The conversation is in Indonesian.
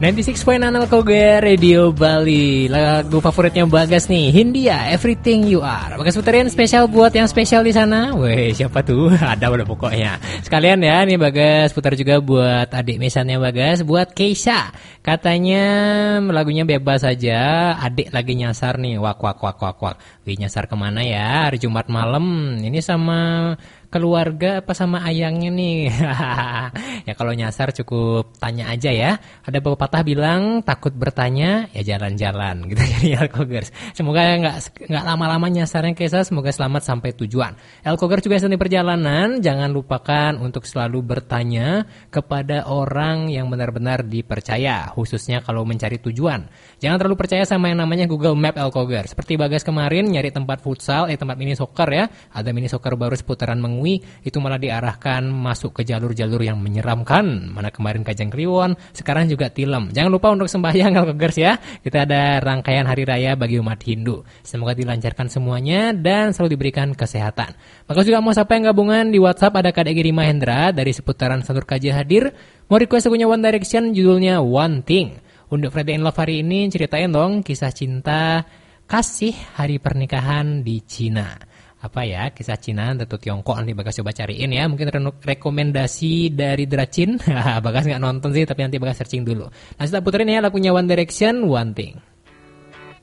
96.6 Koga Radio Bali. Lagu favoritnya Bagas nih, Hindia, Everything You Are. Bagas puterin spesial buat yang spesial di sana. Weh, siapa tuh? Ada udah pokoknya. Sekalian ya, nih Bagas putar juga buat adik misalnya Bagas, buat Keisha. Katanya lagunya bebas saja. Adik lagi nyasar nih, wak. Wih, nyasar kemana ya? Hari Jumat malam. Ini sama keluarga apa sama ayangnya nih? Ya kalau nyasar cukup tanya aja ya. Ada pepatah bilang takut bertanya ya jalan-jalan gitu ya Elkogers. Semoga nggak lama-lama nyasarnya Kesa. Semoga selamat sampai tujuan. Elkogers juga sedang di perjalanan. Jangan lupakan untuk selalu bertanya kepada orang yang benar-benar dipercaya, khususnya kalau mencari tujuan. Jangan terlalu percaya sama yang namanya Google Map Elkogers. Seperti Bagas kemarin nyari tempat futsal, tempat mini soccer ya. Ada mini soccer baru seputaran Mengwi. Itu malah diarahkan masuk ke jalur-jalur yang menyeramkan. Mana kemarin Kajang Kliwon, sekarang juga Tilem. Jangan lupa untuk sembahyang Elkogers ya. Kita ada rangkaian hari raya bagi umat Hindu. Semoga dilancarkan semuanya dan selalu diberikan kesehatan. Maka juga mau siapa yang gabungan di WhatsApp, ada Kak Giri Mahendra dari seputaran Sanur Kaji hadir. Mau request lagunya One Direction, judulnya One Thing. Untuk Friday in Love hari ini ceritain dong kisah cinta kasih hari pernikahan di Cina. Apa ya, kisah Cina atau Tiongkok, nanti Bagas coba cariin ya. Mungkin rekomendasi dari Dracin. Bagas nggak nonton sih, tapi nanti Bagas searching dulu. Nah, kita puterin ya lagunya One Direction, One Thing.